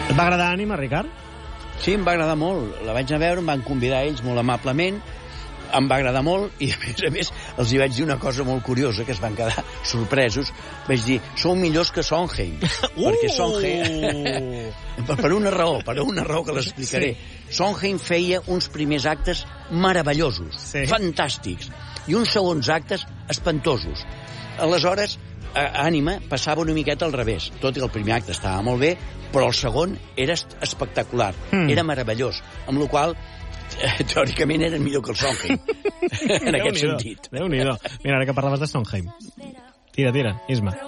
Et va agradar Ànima, Ricard? Sí, em va agradar molt. La vaig anar a veure, em van convidar ells molt amablement, em va agradar molt i, a més, els hi vaig dir una cosa molt curiosa, que es van quedar sorpresos. Vaig dir, sou millors que Sondheim. Perquè Sondheim... per una raó que l'explicaré. Sí. Sondheim feia uns primers actes meravellosos, fantàstics, i uns segons actes espantosos. Aleshores, Ànima passava una miqueta al revés. Tot i que el primer acte estava molt bé, però el segon era espectacular, era meravellós, amb la qual teòricament eren millor que el Sondheim, en aquest sentit. Déu-n'hi-do. Mira, ara que parlaves de Sondheim. Tira, Isma.